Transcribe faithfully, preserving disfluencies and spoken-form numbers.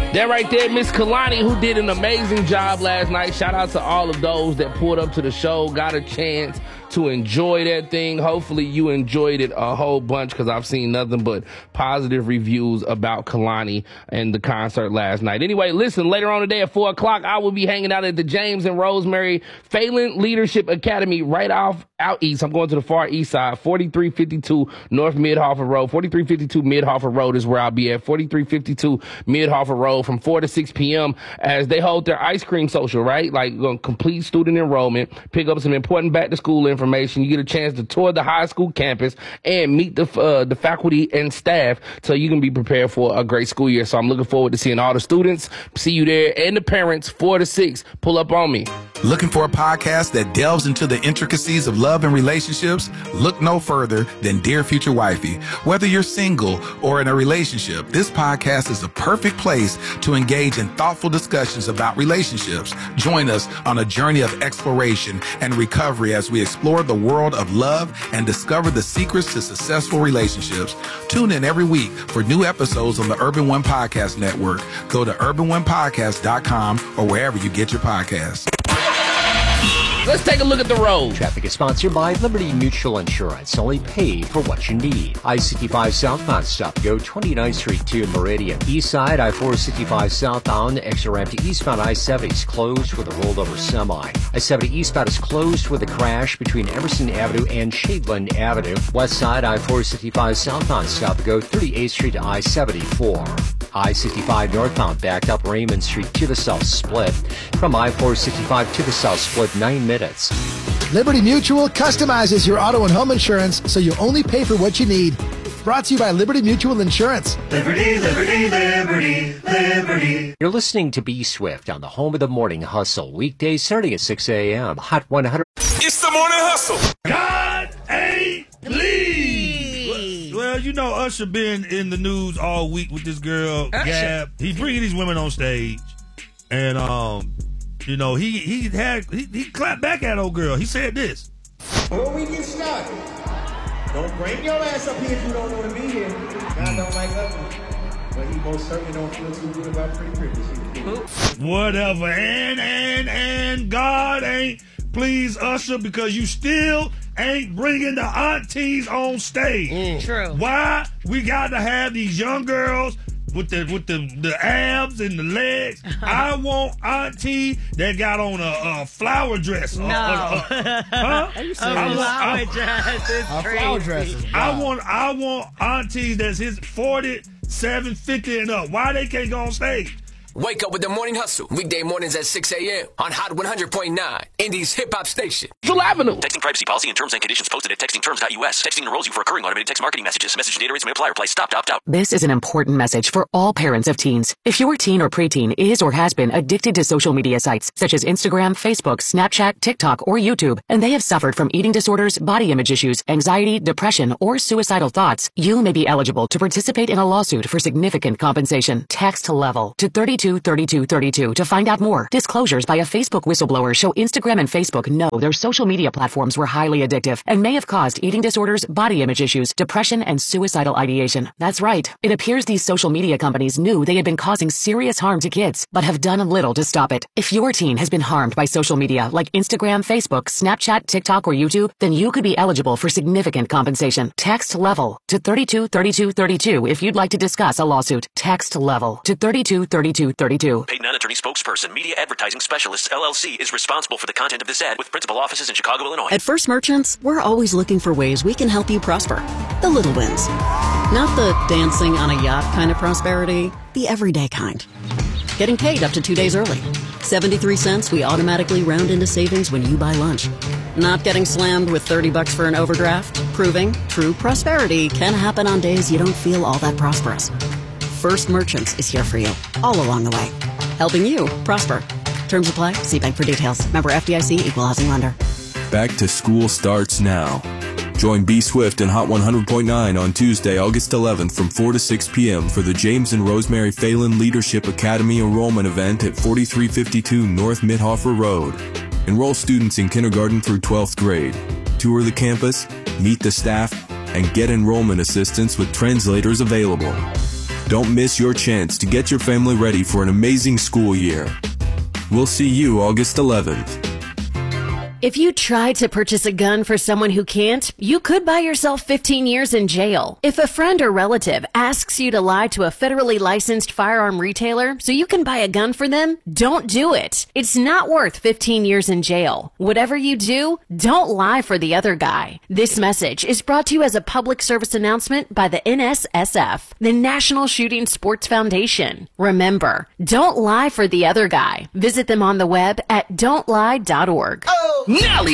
That right there, Miss Kalani, who did an amazing job last night. Shout out to all of those that pulled up to the show, got a chance to enjoy that thing. Hopefully you enjoyed it a whole bunch, because I've seen nothing but positive reviews about Kalani and the concert last night. Anyway, listen, later on today at four o'clock, I will be hanging out at the James and Rosemary Phelan Leadership Academy right off out east. I'm going to the far east side, forty-three fifty-two North Mid-Harford Road. forty-three fifty-two Mid-Harford Road is where I'll be at. forty-three fifty-two Mid-Harford Road from four to six p.m. as they hold their ice cream social, right? Like, going to complete student enrollment, pick up some important back-to-school information. You get a chance to tour the high school campus and meet the uh, the faculty and staff so you can be prepared for a great school year. So I'm looking forward to seeing all the students. See you there, and the parents, four to six. Pull up on me. Looking for a podcast that delves into the intricacies of love and relationships? Look no further than Dear Future Wifey. Whether you're single or in a relationship, this podcast is the perfect place to engage in thoughtful discussions about relationships. Join us on a journey of exploration and recovery as we explore the world of love and discover the secrets to successful relationships. Tune in every week for new episodes on the Urban One Podcast Network. Go to urban one podcast dot com or wherever you get your podcasts. Let's take a look at the road. Traffic is sponsored by Liberty Mutual Insurance. Only pay for what you need. I sixty-five southbound stop. Go twenty-ninth Street to Meridian. East side, I four sixty-five southbound. Extra ramp to eastbound I seventy is closed with a rolled over semi. I seventy eastbound is closed with a crash between Emerson Avenue and Shadeland Avenue. West side, I four sixty-five southbound stop. Go thirty-eighth Street to I seventy-four. I sixty-five northbound backed up Raymond Street to the south split. From I four sixty-five to the south split, nine minutes. Liberty Mutual customizes your auto and home insurance so you only pay for what you need. Brought to you by Liberty Mutual Insurance. Liberty, liberty, liberty, liberty. You're listening to B Swift on the home of the morning hustle. Weekdays starting at six a.m. Hot one hundred. It's the morning hustle. God ain't please. Well, you know, Usher been in the news all week with this girl, Usher. Gab. He's bringing these women on stage. And, um, you know, he he had he, he clapped back at old girl. He said this. Before we get started, don't bring your ass up here if you don't want to be here. God don't like ugly. But he most certainly don't feel too good about pretty privilege. Whatever. And, and, and God ain't please, Usher, because you still ain't bringing the aunties on stage. Mm. True. Why we got to have these young girls with the with the, the abs and the legs? I want auntie that got on a, a flower dress. No. Uh, uh, uh, huh? A flower dress is A crazy. flower dress is I wild. want I want aunties that's his forty-seven, fifty and up. Why they can't go on stage? Wake up with the morning hustle. Weekday mornings at six a.m. on Hot one hundred point nine, Indy's hip hop station. Avenue. Texting privacy policy and terms and conditions posted at texting terms dot U S. Texting enrolls you for recurring automated text marketing messages. Message data rates may apply. Reply stop, opt out. This is an important message for all parents of teens. If your teen or preteen is or has been addicted to social media sites such as Instagram, Facebook, Snapchat, TikTok, or YouTube, and they have suffered from eating disorders, body image issues, anxiety, depression, or suicidal thoughts, you may be eligible to participate in a lawsuit for significant compensation. Text LEVEL to thirty-two thirty-two thirty-two to find out more. Disclosures by a Facebook whistleblower show Instagram and Facebook know their social media platforms were highly addictive and may have caused eating disorders, body image issues, depression, and suicidal ideation. That's right. It appears these social media companies knew they had been causing serious harm to kids, but have done little to stop it. If your teen has been harmed by social media like Instagram, Facebook, Snapchat, TikTok, or YouTube, then you could be eligible for significant compensation. Text LEVEL to thirty-two thirty-two thirty-two if you'd like to discuss a lawsuit. Text LEVEL to thirty-two thirty-two thirty-two. Paid non-attorney spokesperson, Media Advertising Specialists, L L C, is responsible for the content of this ad with principal offices in Chicago, Illinois. At First Merchants, we're always looking for ways we can help you prosper. The little wins. Not the dancing on a yacht kind of prosperity, the everyday kind. Getting paid up to two days early. seventy-three cents we automatically round into savings when you buy lunch. Not getting slammed with thirty bucks for an overdraft. Proving true prosperity can happen on days you don't feel all that prosperous. First Merchants is here for you, all along the way. Helping you prosper. Terms apply. See bank for details. Member F D I C, Equal Housing Lender. Back to school starts now. Join B Swift and Hot one hundred point nine on Tuesday, August eleventh from four to six p.m. for the James and Rosemary Phelan Leadership Academy enrollment event at forty-three fifty-two North Mid-Harford Road. Enroll students in kindergarten through twelfth grade. Tour the campus, meet the staff, and get enrollment assistance with translators available. Don't miss your chance to get your family ready for an amazing school year. We'll see you August eleventh. If you try to purchase a gun for someone who can't, you could buy yourself fifteen years in jail. If a friend or relative asks you to lie to a federally licensed firearm retailer so you can buy a gun for them, don't do it. It's not worth fifteen years in jail. Whatever you do, don't lie for the other guy. This message is brought to you as a public service announcement by the N S S F, the National Shooting Sports Foundation. Remember, don't lie for the other guy. Visit them on the web at don't lie dot org. Nelly